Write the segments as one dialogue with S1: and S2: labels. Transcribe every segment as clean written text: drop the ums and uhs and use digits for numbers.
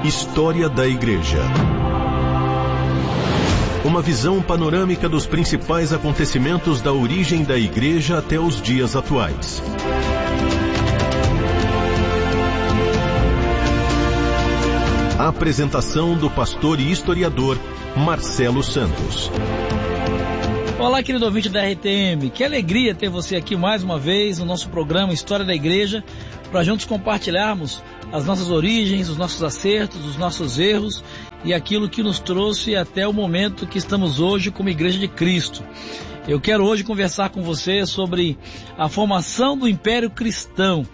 S1: História da Igreja. Uma visão panorâmica dos principais acontecimentos da origem da Igreja até os dias atuais. A apresentação do pastor e historiador Marcelo Santos.
S2: Olá, querido ouvinte da RTM, que alegria ter você aqui mais uma vez no nosso programa História da Igreja, para juntos compartilharmos as nossas origens, os nossos acertos, os nossos erros e aquilo que nos trouxe até o momento que estamos hoje como Igreja de Cristo. Eu quero hoje conversar com você sobre a formação do Império Cristão.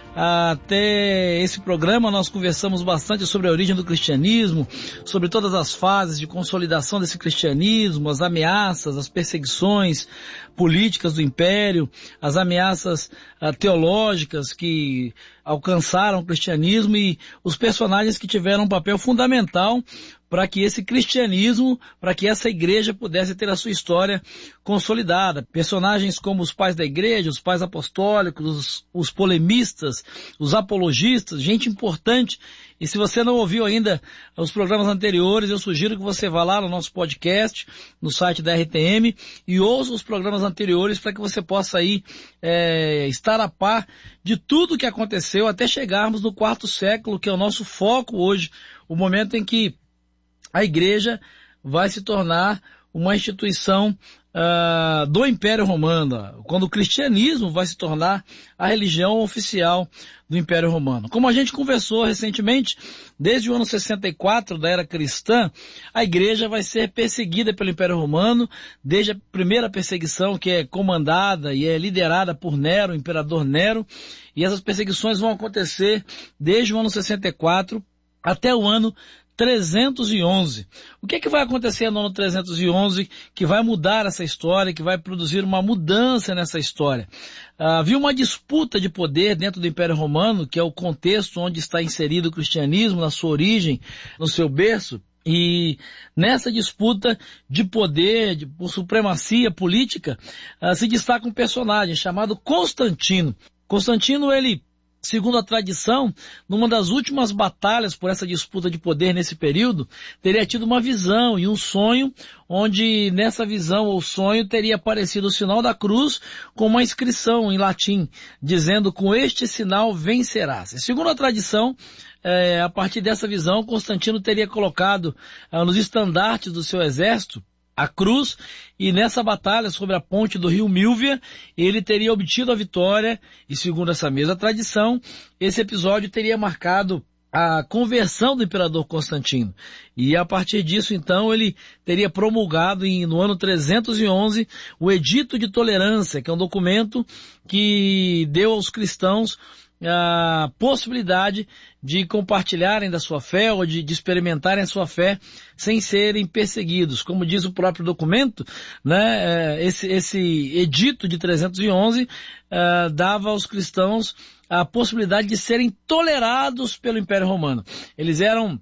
S2: Até esse programa nós conversamos bastante sobre a origem do cristianismo, sobre todas as fases de consolidação desse cristianismo, as ameaças, as perseguições políticas do império, as ameaças teológicas que alcançaram o cristianismo e os personagens que tiveram um papel fundamental para que esse cristianismo, para que essa igreja pudesse ter a sua história consolidada. Personagens como os pais da igreja, os pais apostólicos, os polemistas, os apologistas, gente importante. E se você não ouviu ainda os programas anteriores, eu sugiro que você vá lá no nosso podcast, no site da RTM, e ouça os programas anteriores para que você possa aí estar a par de tudo o que aconteceu até chegarmos no quarto século, que é o nosso foco hoje, o momento em que a igreja vai se tornar uma instituição do Império Romano, quando o cristianismo vai se tornar a religião oficial do Império Romano. Como a gente conversou recentemente, desde o ano 64 da era cristã, a igreja vai ser perseguida pelo Império Romano, desde a primeira perseguição, que é comandada e é liderada por Nero, o imperador Nero, e essas perseguições vão acontecer desde o ano 64 até o ano 311. O que é que vai acontecer no ano 311 que vai mudar essa história, que vai produzir uma mudança nessa história? Havia uma disputa de poder dentro do Império Romano, que é o contexto onde está inserido o cristianismo, na sua origem, no seu berço, e nessa disputa de poder, por supremacia política, se destaca um personagem chamado Constantino. Constantino, ele, segundo a tradição, numa das últimas batalhas por essa disputa de poder nesse período, teria tido uma visão e um sonho, onde nessa visão ou sonho teria aparecido o sinal da cruz com uma inscrição em latim, dizendo: com este sinal vencerás. E segundo a tradição, a partir dessa visão, Constantino teria colocado nos estandartes do seu exército a cruz, e nessa batalha sobre a ponte do rio Milvia, ele teria obtido a vitória, e segundo essa mesma tradição, esse episódio teria marcado a conversão do imperador Constantino. E a partir disso, então, ele teria promulgado no ano 311 o Edito de Tolerância, que é um documento que deu aos cristãos a possibilidade de compartilharem da sua fé ou de experimentarem a sua fé sem serem perseguidos. Como diz o próprio documento, né, esse edito de 311 dava aos cristãos a possibilidade de serem tolerados pelo Império Romano. Eles eram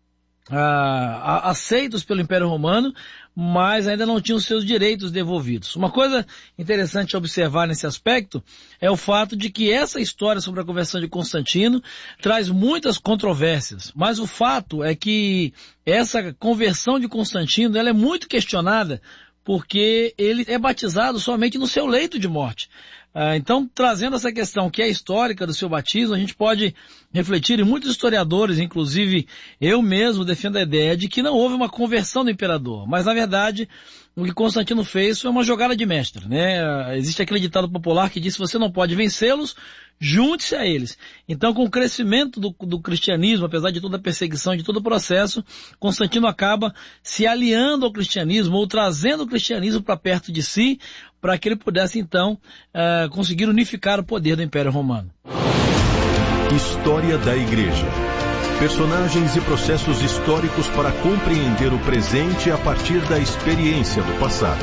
S2: aceitos pelo Império Romano, mas ainda não tinham seus direitos devolvidos. Uma coisa interessante a observar nesse aspecto é o fato de que essa história sobre a conversão de Constantino traz muitas controvérsias, mas o fato é que essa conversão de Constantino ela é muito questionada, porque ele é batizado somente no seu leito de morte. Então, trazendo essa questão que é histórica do seu batismo, a gente pode refletir, e muitos historiadores, inclusive eu mesmo, defendo a ideia de que não houve uma conversão do imperador, mas na verdade o que Constantino fez foi uma jogada de mestre, né? Existe aquele ditado popular que diz: se você não pode vencê-los, junte-se a eles. Então, com o crescimento do cristianismo, apesar de toda a perseguição, de todo o processo, Constantino acaba se aliando ao cristianismo, ou trazendo o cristianismo para perto de si, para que ele pudesse, então, conseguir unificar o poder do Império Romano.
S1: História da Igreja. Personagens e processos históricos para compreender o presente a partir da experiência do passado.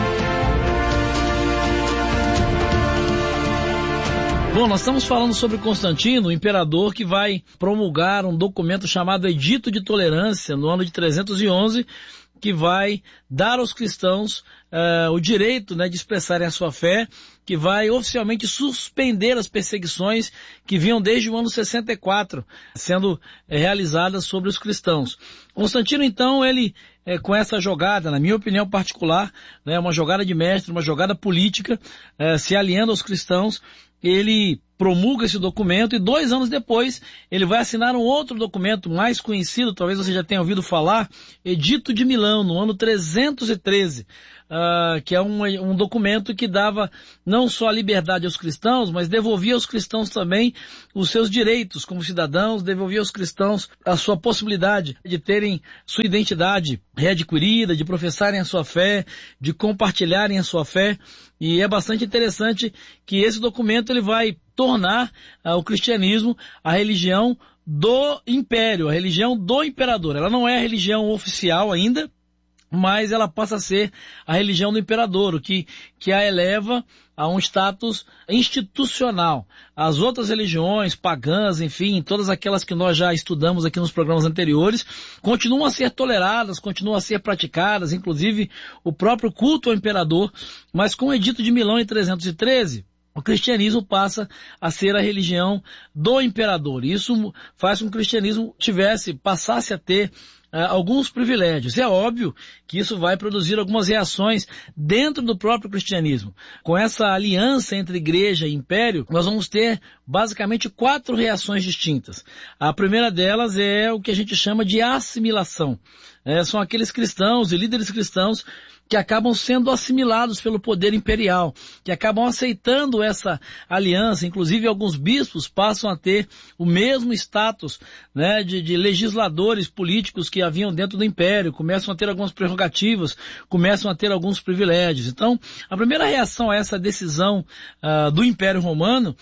S2: Bom, nós estamos falando sobre Constantino, o imperador que vai promulgar um documento chamado Edito de Tolerância no ano de 311, que vai dar aos cristãos o direito, né, de expressarem a sua fé, que vai oficialmente suspender as perseguições que vinham desde o ano 64 sendo realizadas sobre os cristãos. Constantino, então, ele, com essa jogada, na minha opinião particular, né, uma jogada de mestre, uma jogada política, se aliando aos cristãos, ele promulga esse documento e 2 anos depois ele vai assinar um outro documento mais conhecido, talvez você já tenha ouvido falar, Edito de Milão, no ano 313, que é um documento que dava não só a liberdade aos cristãos, mas devolvia aos cristãos também os seus direitos como cidadãos, devolvia aos cristãos a sua possibilidade de terem sua identidade readquirida, de professarem a sua fé, de compartilharem a sua fé. E é bastante interessante que esse documento ele vai tornar o cristianismo a religião do império, a religião do imperador. Ela não é a religião oficial ainda, mas ela passa a ser a religião do imperador, o que a eleva a um status institucional. As outras religiões pagãs, enfim, todas aquelas que nós já estudamos aqui nos programas anteriores, continuam a ser toleradas, continuam a ser praticadas, inclusive o próprio culto ao imperador, mas com o Edito de Milão em 313, o cristianismo passa a ser a religião do imperador. Isso faz com que o cristianismo passasse a ter alguns privilégios. É óbvio que isso vai produzir algumas reações dentro do próprio cristianismo. Com essa aliança entre igreja e império, nós vamos ter basicamente 4 reações distintas. A primeira delas é o que a gente chama de assimilação. São aqueles cristãos e líderes cristãos que acabam sendo assimilados pelo poder imperial, que acabam aceitando essa aliança. Inclusive alguns bispos passam a ter o mesmo status, né, de legisladores políticos que haviam dentro do império, começam a ter algumas prerrogativas, começam a ter alguns privilégios. Então, a primeira reação a essa decisão do Império Romano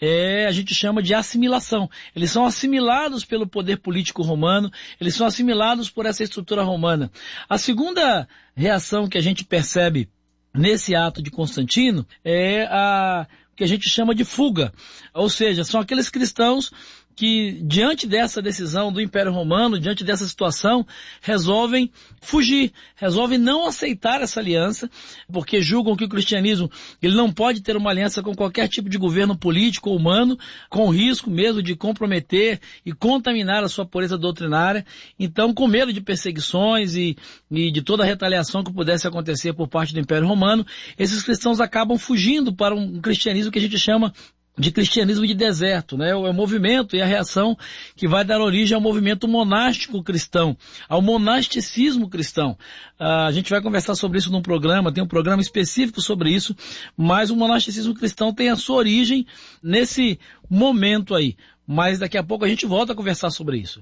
S2: a gente chama de assimilação. Eles são assimilados pelo poder político romano, eles são assimilados por essa estrutura romana. A segunda reação que a gente percebe nesse ato de Constantino é o que a gente chama de fuga. Ou seja, são aqueles cristãos que, diante dessa decisão do Império Romano, diante dessa situação, resolvem fugir, resolvem não aceitar essa aliança, porque julgam que o cristianismo ele não pode ter uma aliança com qualquer tipo de governo político ou humano, com o risco mesmo de comprometer e contaminar a sua pureza doutrinária. Então, com medo de perseguições e de toda a retaliação que pudesse acontecer por parte do Império Romano, esses cristãos acabam fugindo para um cristianismo que a gente chama de cristianismo de deserto, né? É o movimento e a reação que vai dar origem ao movimento monástico cristão, ao monasticismo cristão. A gente vai conversar sobre isso num programa, tem um programa específico sobre isso, mas o monasticismo cristão tem a sua origem nesse momento aí. Mas daqui a pouco a gente volta a conversar sobre isso.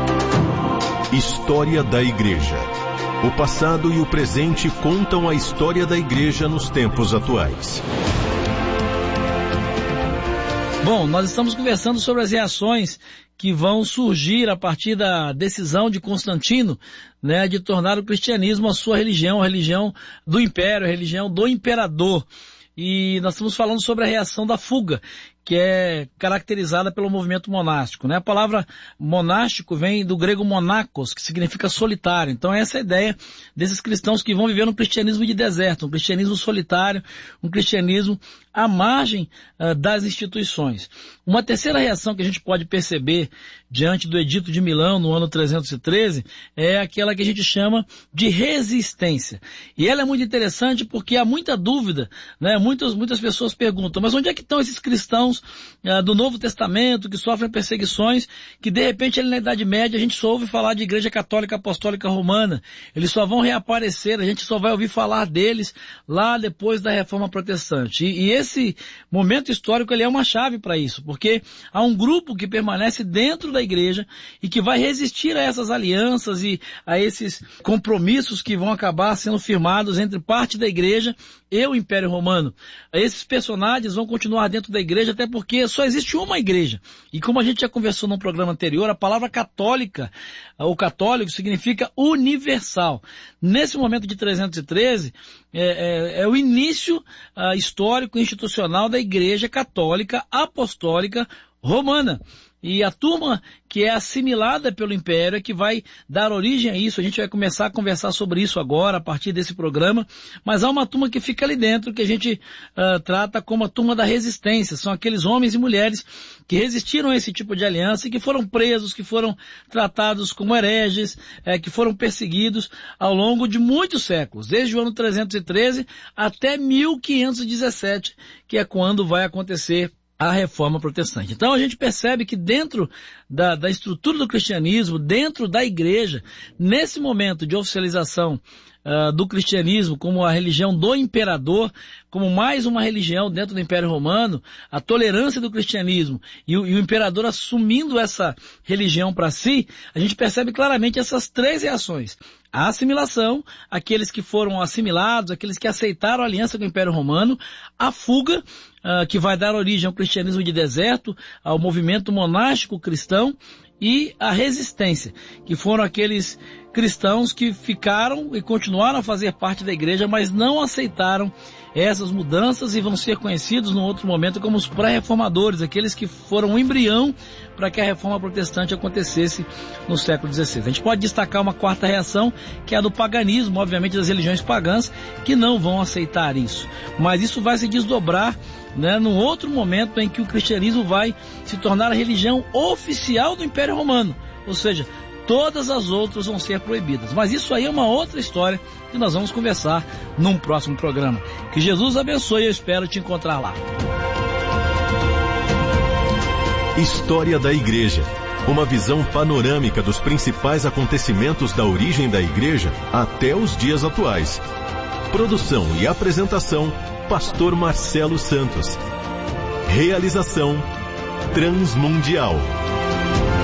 S1: História da Igreja. O passado e o presente contam a história da Igreja nos tempos atuais.
S2: Bom, nós estamos conversando sobre as reações que vão surgir a partir da decisão de Constantino, né, de tornar o cristianismo a sua religião, a religião do império, a religião do imperador. E nós estamos falando sobre a reação da fuga, que é caracterizada pelo movimento monástico, né? A palavra monástico vem do grego monakos, que significa solitário. Então essa é a ideia desses cristãos que vão viver um cristianismo de deserto, um cristianismo solitário, um cristianismo à margem das instituições. Uma terceira reação que a gente pode perceber diante do Edito de Milão no ano 313 é aquela que a gente chama de resistência. E ela é muito interessante porque há muita dúvida, né? Muitas pessoas perguntam, mas onde é que estão esses cristãos do Novo Testamento que sofrem perseguições, que de repente ali na Idade Média a gente só ouve falar de Igreja Católica Apostólica Romana, eles só vão reaparecer, a gente só vai ouvir falar deles lá depois da Reforma Protestante. E esse momento histórico ele é uma chave para isso, porque há um grupo que permanece dentro da Igreja e que vai resistir a essas alianças e a esses compromissos que vão acabar sendo firmados entre parte da Igreja e o Império Romano. Esses personagens vão continuar dentro da Igreja até porque só existe uma igreja. E como a gente já conversou num programa anterior, a palavra católica, ou católico, significa universal. Nesse momento de 313, é o início histórico e institucional da Igreja Católica Apostólica Romana. E a turma que é assimilada pelo Império é que vai dar origem a isso. A gente vai começar a conversar sobre isso agora, a partir desse programa. Mas há uma turma que fica ali dentro, que a gente trata como a turma da resistência. São aqueles homens e mulheres que resistiram a esse tipo de aliança e que foram presos, que foram tratados como hereges, que foram perseguidos ao longo de muitos séculos, desde o ano 313 até 1517, que é quando vai acontecer a Reforma Protestante. Então a gente percebe que dentro da estrutura do cristianismo, dentro da igreja, nesse momento de oficialização do cristianismo como a religião do imperador, como mais uma religião dentro do Império Romano, a tolerância do cristianismo e o imperador assumindo essa religião para si, a gente percebe claramente essas três reações. A assimilação, aqueles que foram assimilados, aqueles que aceitaram a aliança com o Império Romano, a fuga, que vai dar origem ao cristianismo de deserto, ao movimento monástico cristão, e a resistência, que foram aqueles cristãos que ficaram e continuaram a fazer parte da igreja, mas não aceitaram essas mudanças e vão ser conhecidos num outro momento como os pré-reformadores, aqueles que foram o embrião para que a reforma protestante acontecesse no século XVI. A gente pode destacar uma quarta reação, que é a do paganismo, obviamente das religiões pagãs, que não vão aceitar isso. Mas isso vai se desdobrar, num outro momento em que o cristianismo vai se tornar a religião oficial do Império Romano, ou seja, todas as outras vão ser proibidas. Mas isso aí é uma outra história que nós vamos conversar num próximo programa. Que Jesus abençoe e eu espero te encontrar lá.
S1: História da Igreja. Uma visão panorâmica dos principais acontecimentos da origem da Igreja até os dias atuais. Produção e apresentação, Pastor Marcelo Santos. Realização Transmundial.